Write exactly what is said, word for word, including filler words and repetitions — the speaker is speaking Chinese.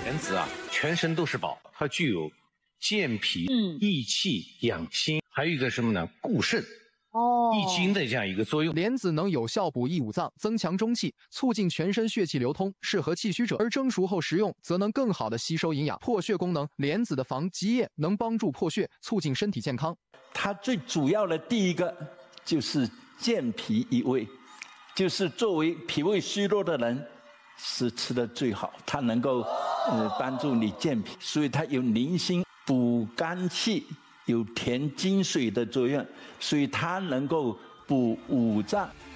莲子啊，全身都是宝，它具有健脾、 嗯、 益气、养心，还有一个什么呢？固肾。 哦， 益精的这样一个作用。 莲子能有效补益五脏，增强中气，促进全身血气流通，适合气虚者；而蒸熟后食用，则能更好的吸收营养。破血功能，莲子的防积液能帮助破血，促进身体健康。 它最主要的第一个就是健脾益胃，就是作为脾胃虚弱的人是吃的最好，它能够呃帮助你健脾，所以它有宁心补肝气。 有填精水的作用，所以它能够补五脏。